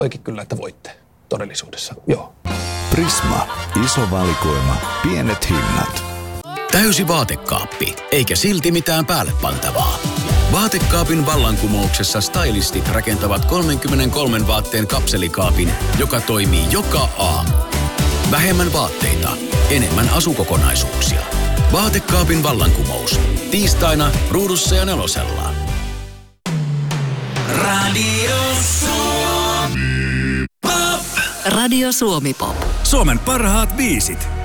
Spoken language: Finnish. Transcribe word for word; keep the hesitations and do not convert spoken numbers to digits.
Oikein kyllä, että voitte todellisuudessa. Joo. Prisma. Iso valikoima. Pienet hinnat. Täysi vaatekaappi, eikä silti mitään päälle pantavaa. Vaatekaapin vallankumouksessa stylistit rakentavat kolmekymmentäkolme vaatteen kapselikaapin, joka toimii joka aamu. Vähemmän vaatteita, enemmän asukokonaisuuksia. Vaatekaapin vallankumous. Tiistaina Ruudussa ja Nelosella. Radio Suomi Pop. Radio Suomi Pop. Suomen parhaat biisit.